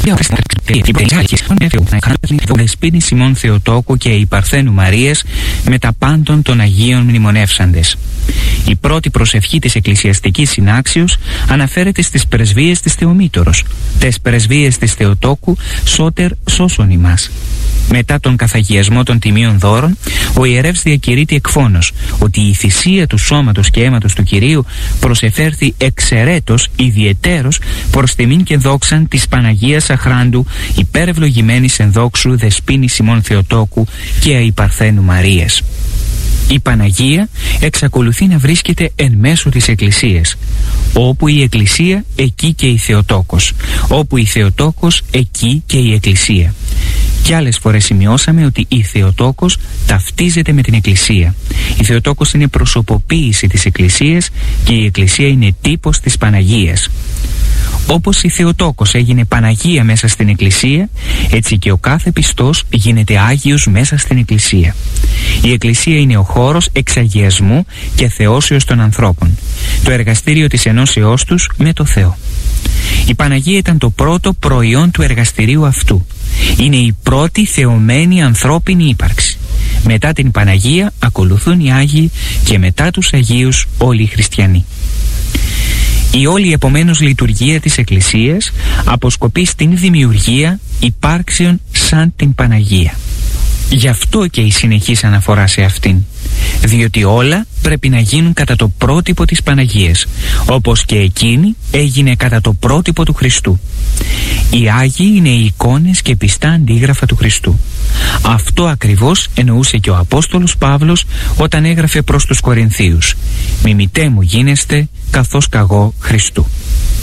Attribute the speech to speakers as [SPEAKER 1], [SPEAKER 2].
[SPEAKER 1] Δεσπίνη Σιμών Θεοτόκου και η Παρθένου Μαρίας με τα πάντων των Αγίων μνημονεύσαντες. Η πρώτη προσευχή της εκκλησιαστικής συνάξεως αναφέρεται στις πρεσβείες της Θεομήτωρος. Τες πρεσβείες της Θεοτόκου σώτερ σώσον ημάς. Μετά τον καθαγιασμό των τιμίων δώρων, ο ιερεύς διακηρύττει εκφώνως ότι η θυσία του σώματος και αίματος του Κυρίου προσεφέρθη εξαιρέτως ιδιαιτέρως προς τιμήν και δόξαν της Παναγίας Αχράντου, υπερευλογημένης εν δόξου Δεσπίνης Σιμών Θεοτόκου και αϊπαρθένου Μαρίας. Η Παναγία εξακολουθεί να βρίσκεται εν μέσω της Εκκλησίας. Όπου η Εκκλησία, εκεί και η Θεοτόκος. Όπου η Θεοτόκος, εκεί και η Εκκλησία. Και άλλες φορές σημειώσαμε ότι η Θεοτόκος ταυτίζεται με την Εκκλησία. Η Θεοτόκος είναι προσωποποίηση της Εκκλησίας και η Εκκλησία είναι τύπος της Παναγίας. Όπως η Θεοτόκος έγινε Παναγία μέσα στην Εκκλησία, έτσι και ο κάθε πιστός γίνεται Άγιος μέσα στην Εκκλησία. Η Εκκλησία είναι ο χώρος εξαγιασμού και θεώσεως των ανθρώπων, το εργαστήριο της ενώσεώς τους με το Θεό. Η Παναγία ήταν το πρώτο προϊόν του εργαστηρίου αυτού. Είναι η πρώτη θεωμένη ανθρώπινη ύπαρξη. Μετά την Παναγία ακολουθούν οι Άγιοι και μετά τους Αγίους όλοι οι χριστιανοί. Η όλη επομένως λειτουργία της Εκκλησίας αποσκοπεί στην δημιουργία υπάρξεων σαν την Παναγία. Γι' αυτό και η συνεχής αναφορά σε αυτήν, διότι όλα πρέπει να γίνουν κατά το πρότυπο της Παναγίας, όπως και εκείνη έγινε κατά το πρότυπο του Χριστού. Οι Άγιοι είναι οι εικόνες και πιστά αντίγραφα του Χριστού. Αυτό ακριβώς εννοούσε και ο Απόστολος Παύλος όταν έγραφε προς τους Κορινθίους: «Μιμητέ μου γίνεστε καθώς καγώ Χριστού».